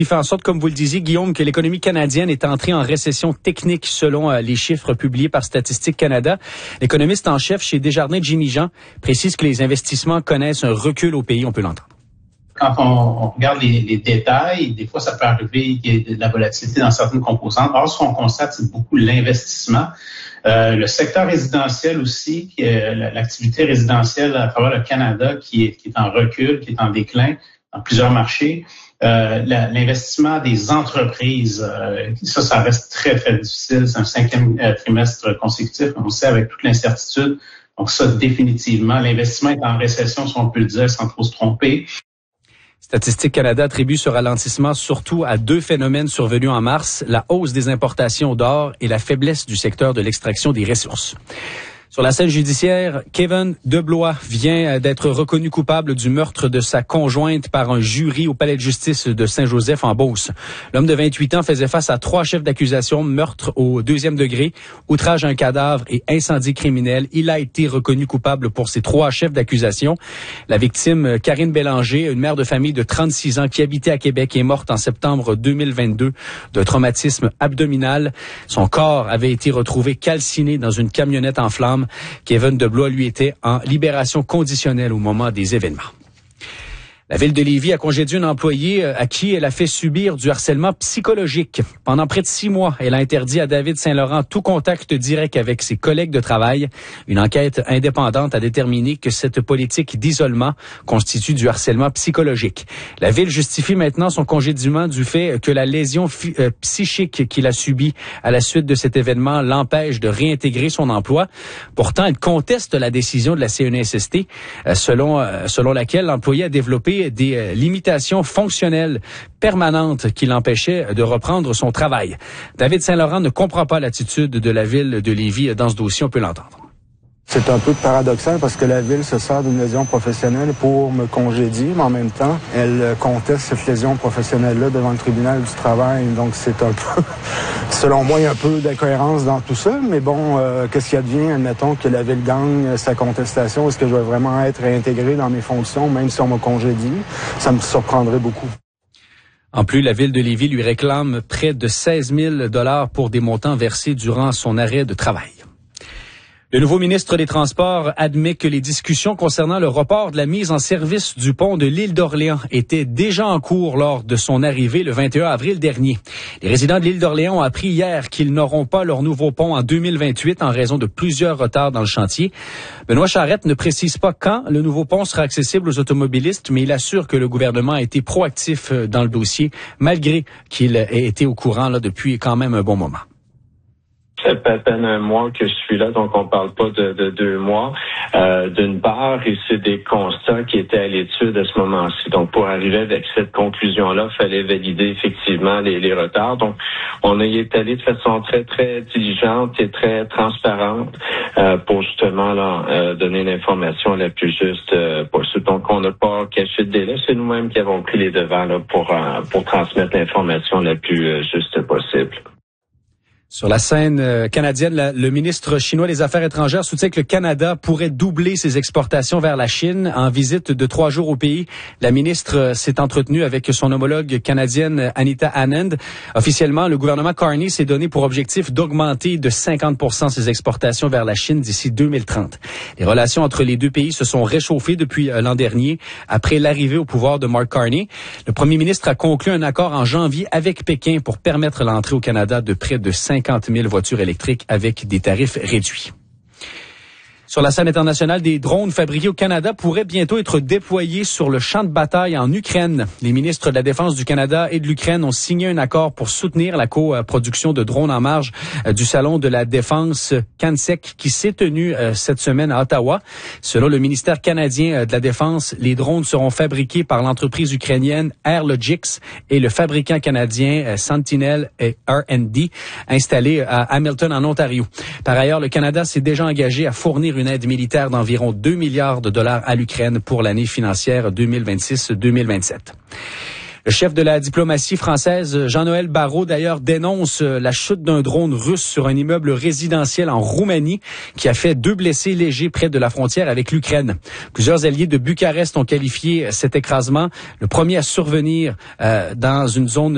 Il fait en sorte, comme vous le disiez, Guillaume, que l'économie canadienne est entrée en récession technique selon les chiffres publiés par Statistique Canada. L'économiste en chef chez Desjardins, Jimmy Jean, précise que les investissements connaissent un recul au pays. On peut l'entendre. Quand on regarde les détails, des fois, ça peut arriver qu'il y ait de la volatilité dans certaines composantes. Or, ce qu'on constate, c'est beaucoup l'investissement. Le secteur résidentiel aussi, l'activité résidentielle à travers le Canada qui est en recul, qui est en déclin dans plusieurs marchés. L'investissement des entreprises, ça reste très, très difficile. C'est un 5e trimestre consécutif, on le sait, avec toute l'incertitude. Donc ça, définitivement, l'investissement est en récession, si on peut le dire, sans trop se tromper. Statistique Canada attribue ce ralentissement surtout à 2 phénomènes survenus en mars, la hausse des importations d'or et la faiblesse du secteur de l'extraction des ressources. Sur la scène judiciaire, Kevin Deblois vient d'être reconnu coupable du meurtre de sa conjointe par un jury au palais de justice de Saint-Joseph en Beauce. L'homme de 28 ans faisait face à 3 chefs d'accusation, meurtre au 2e degré, outrage à un cadavre et incendie criminel. Il a été reconnu coupable pour ces 3 chefs d'accusation. La victime, Karine Bélanger, une mère de famille de 36 ans qui habitait à Québec, est morte en septembre 2022 d'un traumatisme abdominal. Son corps avait été retrouvé calciné dans une camionnette en flammes. Kevin Deblois, lui, était en libération conditionnelle au moment des événements. La ville de Lévis a congédié une employée à qui elle a fait subir du harcèlement psychologique. Pendant près de 6 mois, elle a interdit à David Saint-Laurent tout contact direct avec ses collègues de travail. Une enquête indépendante a déterminé que cette politique d'isolement constitue du harcèlement psychologique. La ville justifie maintenant son congédiement du fait que la lésion psychique qu'il a subie à la suite de cet événement l'empêche de réintégrer son emploi. Pourtant, elle conteste la décision de la CNESST selon laquelle l'employé a développé des limitations fonctionnelles permanentes qui l'empêchaient de reprendre son travail. David Saint-Laurent ne comprend pas l'attitude de la ville de Lévis dans ce dossier, on peut l'entendre. C'est un peu paradoxal parce que la ville se sert d'une lésion professionnelle pour me congédier, mais en même temps, elle conteste cette lésion professionnelle-là devant le tribunal du travail. Donc, c'est un peu, selon moi, il y a un peu d'incohérence dans tout ça. Mais bon, qu'est-ce qui advient? Admettons que la ville gagne sa contestation. Est-ce que je vais vraiment être réintégré dans mes fonctions, même si on me congédie? Ça me surprendrait beaucoup. En plus, la ville de Lévis lui réclame près de 16 000 $ pour des montants versés durant son arrêt de travail. Le nouveau ministre des Transports admet que les discussions concernant le report de la mise en service du pont de l'île d'Orléans étaient déjà en cours lors de son arrivée le 21 avril dernier. Les résidents de l'île d'Orléans ont appris hier qu'ils n'auront pas leur nouveau pont en 2028 en raison de plusieurs retards dans le chantier. Benoît Charette ne précise pas quand le nouveau pont sera accessible aux automobilistes, mais il assure que le gouvernement a été proactif dans le dossier, malgré qu'il ait été au courant depuis quand même un bon moment. Ça fait à peine 1 mois que je suis là, donc on parle pas de 2 mois. D'une part, et c'est des constats qui étaient à l'étude à ce moment-ci. Donc, pour arriver avec cette conclusion-là, il fallait valider effectivement les retards. Donc, on y est allé de façon très, très diligente et très transparente pour justement donner l'information la plus juste possible. Donc, on n'a pas caché de délai. C'est nous-mêmes qui avons pris les devants là, pour transmettre l'information la plus juste possible. Sur la scène canadienne, le ministre chinois des Affaires étrangères soutient que le Canada pourrait doubler ses exportations vers la Chine. En visite de 3 jours au pays, la ministre s'est entretenue avec son homologue canadienne Anita Anand. Officiellement, le gouvernement Carney s'est donné pour objectif d'augmenter de 50% ses exportations vers la Chine d'ici 2030. Les relations entre les 2 pays se sont réchauffées depuis l'an dernier, après l'arrivée au pouvoir de Mark Carney. Le premier ministre a conclu un accord en janvier avec Pékin pour permettre l'entrée au Canada de près de 50 000 voitures électriques avec des tarifs réduits. Sur la scène internationale, des drones fabriqués au Canada pourraient bientôt être déployés sur le champ de bataille en Ukraine. Les ministres de la Défense du Canada et de l'Ukraine ont signé un accord pour soutenir la coproduction de drones en marge du Salon de la Défense CANSEC qui s'est tenu cette semaine à Ottawa. Selon le ministère canadien de la Défense, les drones seront fabriqués par l'entreprise ukrainienne Airlogics et le fabricant canadien Sentinel R&D installé à Hamilton en Ontario. Par ailleurs, le Canada s'est déjà engagé à fournir une aide militaire d'environ 2 milliards de dollars à l'Ukraine pour l'année financière 2026-2027. Le chef de la diplomatie française, Jean-Noël Barrot, d'ailleurs, dénonce la chute d'un drone russe sur un immeuble résidentiel en Roumanie qui a fait 2 blessés légers près de la frontière avec l'Ukraine. Plusieurs alliés de Bucarest ont qualifié cet écrasement, le premier à survenir dans une zone